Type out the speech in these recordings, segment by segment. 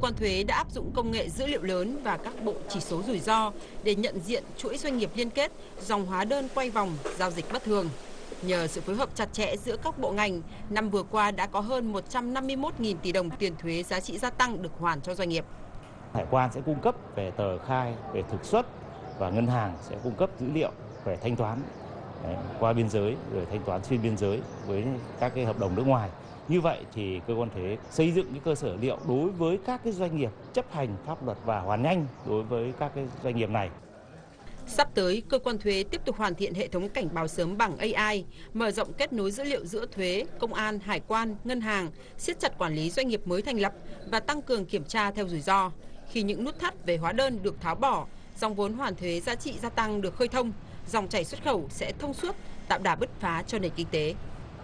quan thuế đã áp dụng công nghệ dữ liệu lớn và các bộ chỉ số rủi ro để nhận diện chuỗi doanh nghiệp liên kết, dòng hóa đơn quay vòng, giao dịch bất thường. Nhờ sự phối hợp chặt chẽ giữa các bộ ngành, năm vừa qua đã có hơn 151.000 tỷ đồng tiền thuế giá trị gia tăng được hoàn cho doanh nghiệp. Hải quan sẽ cung cấp về tờ khai, về thực xuất và ngân hàng sẽ cung cấp dữ liệu về thanh toán qua biên giới, rồi thanh toán xuyên biên giới với các cái hợp đồng nước ngoài. Như vậy thì cơ quan thuế xây dựng cái cơ sở liệu đối với các cái doanh nghiệp chấp hành pháp luật và hoàn nhanh đối với các cái doanh nghiệp này. Sắp tới, cơ quan thuế tiếp tục hoàn thiện hệ thống cảnh báo sớm bằng AI, mở rộng kết nối dữ liệu giữa thuế, công an, hải quan, ngân hàng, siết chặt quản lý doanh nghiệp mới thành lập và tăng cường kiểm tra theo rủi ro. Khi những nút thắt về hóa đơn được tháo bỏ, dòng vốn hoàn thuế giá trị gia tăng được khơi thông, dòng chảy xuất khẩu sẽ thông suốt, tạo đà bứt phá cho nền kinh tế.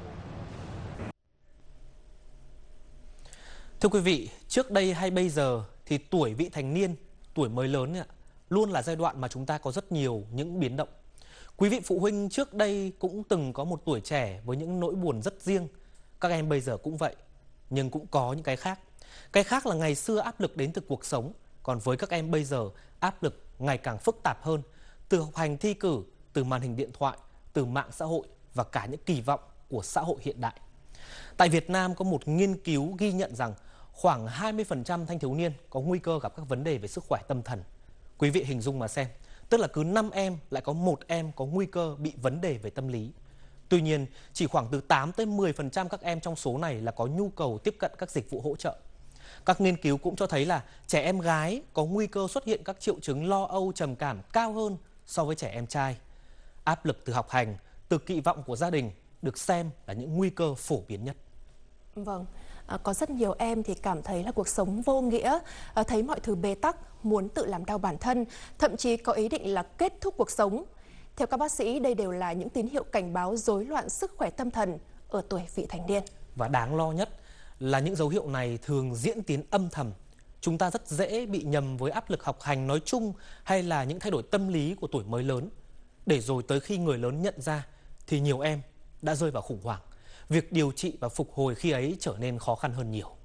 Thưa quý vị, trước đây hay bây giờ thì tuổi vị thành niên, tuổi mới lớn luôn là giai đoạn mà chúng ta có rất nhiều những biến động. Quý vị phụ huynh trước đây cũng từng có một tuổi trẻ với những nỗi buồn rất riêng. Các em bây giờ cũng vậy, nhưng cũng có những cái khác. Cái khác là ngày xưa áp lực đến từ cuộc sống, còn với các em bây giờ áp lực ngày càng phức tạp hơn, từ học hành thi cử, từ màn hình điện thoại, từ mạng xã hội và cả những kỳ vọng của xã hội hiện đại. Tại Việt Nam có một nghiên cứu ghi nhận rằng khoảng 20% thanh thiếu niên có nguy cơ gặp các vấn đề về sức khỏe tâm thần. Quý vị hình dung mà xem, tức là cứ 5 em lại có 1 em có nguy cơ bị vấn đề về tâm lý. Tuy nhiên, chỉ khoảng từ 8 tới 10% các em trong số này là có nhu cầu tiếp cận các dịch vụ hỗ trợ. Các nghiên cứu cũng cho thấy là trẻ em gái có nguy cơ xuất hiện các triệu chứng lo âu, trầm cảm cao hơn so với trẻ em trai. Áp lực từ học hành, từ kỳ vọng của gia đình được xem là những nguy cơ phổ biến nhất. Vâng, có rất nhiều em thì cảm thấy là cuộc sống vô nghĩa, thấy mọi thứ bế tắc, muốn tự làm đau bản thân, thậm chí có ý định là kết thúc cuộc sống. Theo các bác sĩ, đây đều là những tín hiệu cảnh báo rối loạn sức khỏe tâm thần ở tuổi vị thành niên. Và đáng lo nhất là những dấu hiệu này thường diễn tiến âm thầm. Chúng ta rất dễ bị nhầm với áp lực học hành nói chung hay là những thay đổi tâm lý của tuổi mới lớn. Để rồi tới khi người lớn nhận ra thì nhiều em đã rơi vào khủng hoảng. Việc điều trị và phục hồi khi ấy trở nên khó khăn hơn nhiều.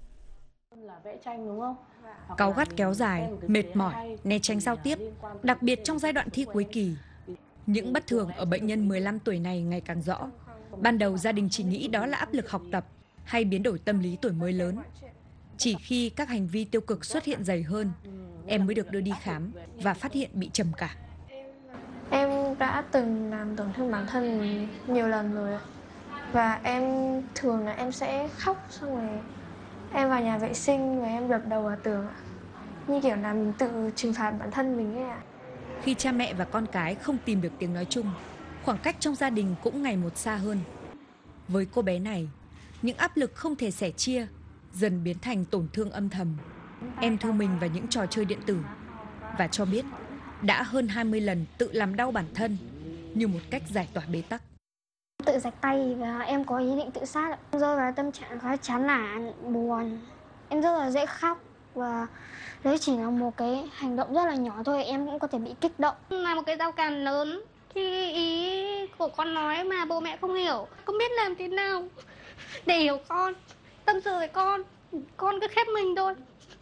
Cáu gắt kéo dài, mệt mỏi, né tránh giao tiếp, đặc biệt trong giai đoạn thi cuối kỳ. Những bất thường ở bệnh nhân 15 tuổi này ngày càng rõ. Ban đầu gia đình chỉ nghĩ đó là áp lực học tập hay biến đổi tâm lý tuổi mới lớn. Chỉ khi các hành vi tiêu cực xuất hiện dày hơn, em mới được đưa đi khám và phát hiện bị trầm cảm. Em đã từng làm tổn thương bản thân mình nhiều lần rồi. Và em thường là em sẽ khóc, xong rồi em vào nhà vệ sinh và em đập đầu vào tường. Như kiểu là mình tự trừng phạt bản thân mình ấy ạ. Khi cha mẹ và con cái không tìm được tiếng nói chung, khoảng cách trong gia đình cũng ngày một xa hơn. Với cô bé này, những áp lực không thể sẻ chia dần biến thành tổn thương âm thầm. Em thu mình vào những trò chơi điện tử và cho biết đã hơn 20 lần tự làm đau bản thân như một cách giải tỏa bế tắc. Tự rạch tay và em có ý định tự sát. Em rơi vào tâm trạng khá chán nản, buồn. Em rất là dễ khóc và đấy chỉ là một cái hành động rất là nhỏ thôi, em cũng có thể bị kích động. Là một cái rào cản lớn khi ý của con nói mà bố mẹ không hiểu, không biết làm thế nào để hiểu con, tâm sự với con cứ khép mình thôi.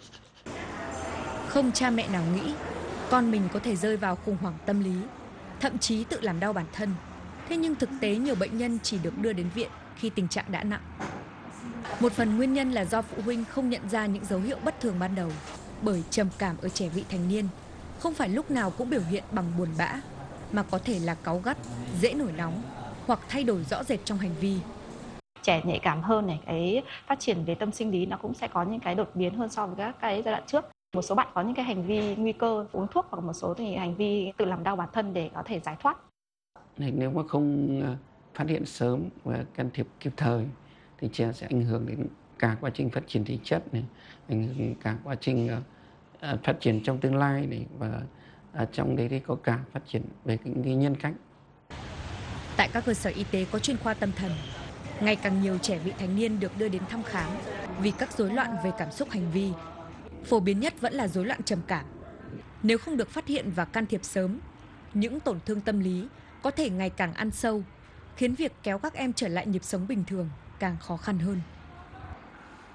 Không cha mẹ nào nghĩ con mình có thể rơi vào khủng hoảng tâm lý, thậm chí tự làm đau bản thân. Thế nhưng thực tế nhiều bệnh nhân chỉ được đưa đến viện khi tình trạng đã nặng. Một phần nguyên nhân là do phụ huynh không nhận ra những dấu hiệu bất thường ban đầu, bởi trầm cảm ở trẻ vị thành niên không phải lúc nào cũng biểu hiện bằng buồn bã, mà có thể là cáu gắt, dễ nổi nóng hoặc thay đổi rõ rệt trong hành vi. Trẻ nhạy cảm hơn này, cái phát triển về tâm sinh lý nó cũng sẽ có những cái đột biến hơn so với các cái giai đoạn trước. Một số bạn có những cái hành vi nguy cơ uống thuốc hoặc một số thì hành vi tự làm đau bản thân để có thể giải thoát. Nếu mà không phát hiện sớm và can thiệp kịp thời thì trẻ sẽ ảnh hưởng đến cả quá trình phát triển thể chất này, ảnh hưởng cả quá trình phát triển trong tương lai này, và trong đấy thì có cả phát triển về cái nhân cách. Tại các cơ sở y tế có chuyên khoa tâm thần, ngày càng nhiều trẻ vị thành niên được đưa đến thăm khám vì các rối loạn về cảm xúc hành vi. Phổ biến nhất vẫn là rối loạn trầm cảm. Nếu không được phát hiện và can thiệp sớm, những tổn thương tâm lý có thể ngày càng ăn sâu, khiến việc kéo các em trở lại nhịp sống bình thường càng khó khăn hơn.